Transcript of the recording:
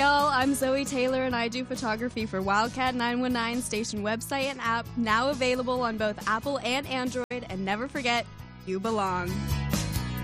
y'all. I'm Zoe Taylor, and I do photography for Wildcat 919 station website and app, now available on both Apple and Android. And never forget, you belong.